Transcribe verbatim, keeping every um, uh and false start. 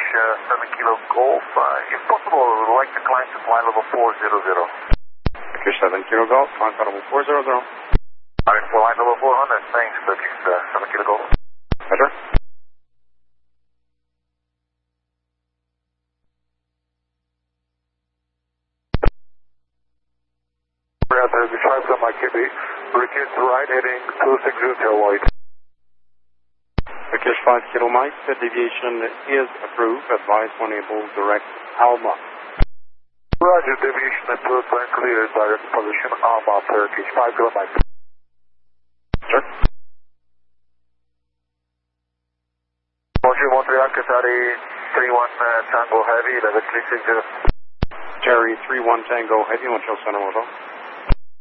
uh, seven Kilo Golf. Uh, if possible, I would like to climb to flight level four zero zero. Turkish seven Kilo Golf, flight level four zero zero. Alright, flight level four hundred, thanks, Turkish uh, seven Kilo Golf. Roger. There's a five from my K B. Turkish right heading two six zero White. Turkish five Kilo Mike, the deviation is approved. Advise when able, direct Alma. Roger, deviation approved and cleared. Direct position Alma, Turkish five Kilo Mike. Sir. Montreal, Montreal, Qatari three one uh, Tango Heavy, eleven three six zero. Jerry three one Tango Heavy, Montreal Center, Montreal.